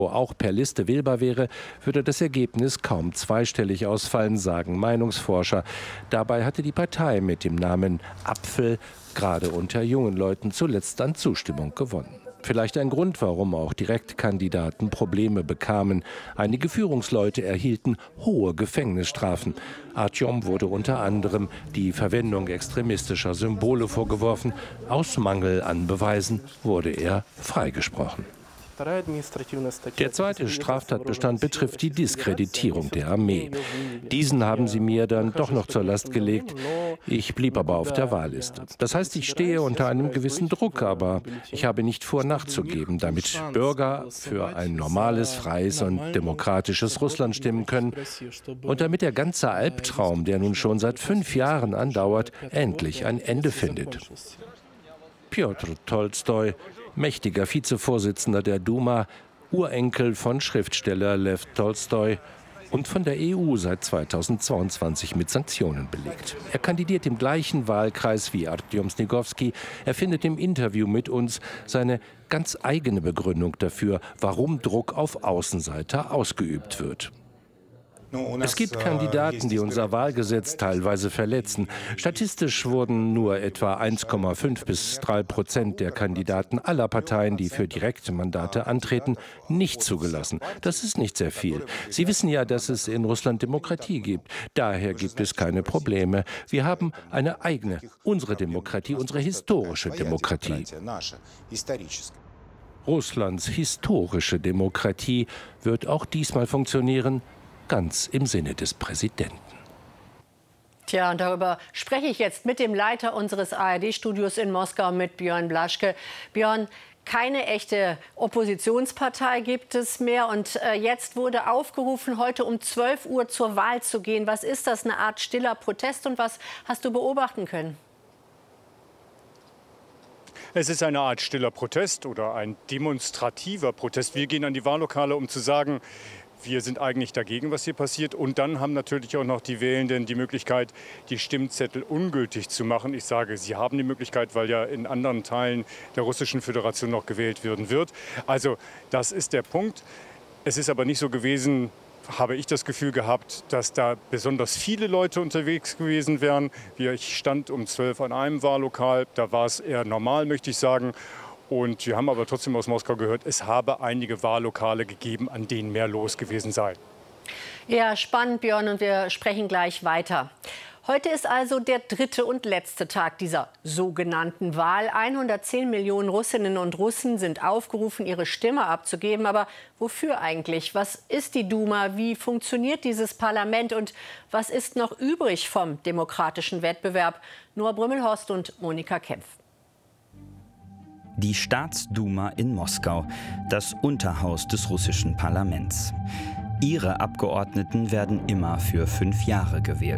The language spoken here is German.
auch per Liste wählbar wäre, würde das Ergebnis kaum zweistellig ausfallen, sagen Meinungsforscher. Dabei hatte die Partei mit dem Namen Apfel gerade unter jungen Leuten zuletzt an Zustimmung gewonnen. Vielleicht ein Grund, warum auch Direktkandidaten Probleme bekamen. Einige Führungsleute erhielten hohe Gefängnisstrafen. Artyom wurde unter anderem die Verwendung extremistischer Symbole vorgeworfen. Aus Mangel an Beweisen wurde er freigesprochen. Der zweite Straftatbestand betrifft die Diskreditierung der Armee. Diesen haben sie mir dann doch noch zur Last gelegt. Ich blieb aber auf der Wahlliste. Das heißt, ich stehe unter einem gewissen Druck, aber ich habe nicht vor, nachzugeben, damit Bürger für ein normales, freies und demokratisches Russland stimmen können und damit der ganze Albtraum, der nun schon seit 5 Jahren andauert, endlich ein Ende findet. Pjotr Tolstoi, mächtiger Vizevorsitzender der Duma, Urenkel von Schriftsteller Lew Tolstoi und von der EU seit 2022 mit Sanktionen belegt. Er kandidiert im gleichen Wahlkreis wie Artyom Snegowski. Er findet im Interview mit uns seine ganz eigene Begründung dafür, warum Druck auf Außenseiter ausgeübt wird. Es gibt Kandidaten, die unser Wahlgesetz teilweise verletzen. Statistisch wurden nur etwa 1,5 bis 3% der Kandidaten aller Parteien, die für direkte Mandate antreten, nicht zugelassen. Das ist nicht sehr viel. Sie wissen ja, dass es in Russland Demokratie gibt. Daher gibt es keine Probleme. Wir haben eine eigene, unsere Demokratie, unsere historische Demokratie. Russlands historische Demokratie wird auch diesmal funktionieren, ganz im Sinne des Präsidenten. Tja, und darüber spreche ich jetzt mit dem Leiter unseres ARD-Studios in Moskau, mit Björn Blaschke. Björn, keine echte Oppositionspartei gibt es mehr. Und jetzt wurde aufgerufen, heute um 12 Uhr zur Wahl zu gehen. Was ist das, eine Art stiller Protest? Und was hast du beobachten können? Es ist eine Art stiller Protest oder ein demonstrativer Protest. Wir gehen an die Wahllokale, um zu sagen, wir sind eigentlich dagegen, was hier passiert. Und dann haben natürlich auch noch die Wählenden die Möglichkeit, die Stimmzettel ungültig zu machen. Ich sage, sie haben die Möglichkeit, weil ja in anderen Teilen der Russischen Föderation noch gewählt werden wird. Also das ist der Punkt. Es ist aber nicht so gewesen, habe ich das Gefühl gehabt, dass da besonders viele Leute unterwegs gewesen wären. Ich stand um 12 an einem Wahllokal. Da war es eher normal, möchte ich sagen. Und wir haben aber trotzdem aus Moskau gehört, es habe einige Wahllokale gegeben, an denen mehr los gewesen sei. Ja, spannend, Björn, und wir sprechen gleich weiter. Heute ist also der dritte und letzte Tag dieser sogenannten Wahl. 110 Millionen Russinnen und Russen sind aufgerufen, ihre Stimme abzugeben. Aber wofür eigentlich? Was ist die Duma? Wie funktioniert dieses Parlament? Und was ist noch übrig vom demokratischen Wettbewerb? Noah Brümmelhorst und Monika Kempf. Die Staatsduma in Moskau, das Unterhaus des russischen Parlaments. Ihre Abgeordneten werden immer für 5 Jahre gewählt.